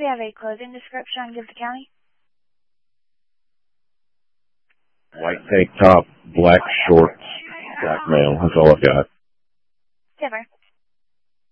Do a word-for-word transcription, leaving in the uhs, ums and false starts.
have a clothing description on Give the County? White tank top, black shorts, black male. That's all I've got.